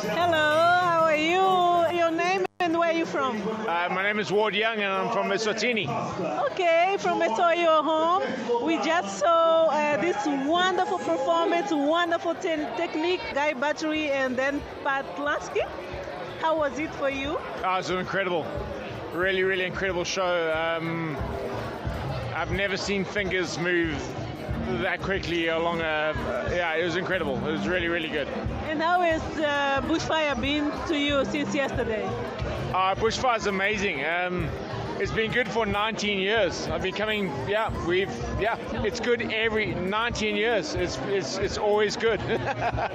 Hello, how are you? Your name and where are you from? My name is Ward Young and I'm from Eswatini. Okay, from Esoyo home. We just saw this wonderful performance, wonderful technique, Guy Battery and then Pat Lasky. How was it for you? It was incredible. Really, really incredible show. I've never seen fingers move that quickly along yeah, it was incredible. It was really, really good. And how has Bushfire been to you since yesterday? Bushfire is amazing. It's been good for 19 years. I've been coming, it's good every 19 years. It's always good.